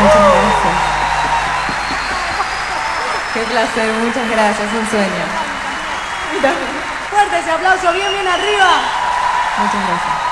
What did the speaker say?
Muchas gracias. Qué placer, muchas gracias, un sueño. Fuerte ese aplauso, bien, bien arriba. Muchas gracias.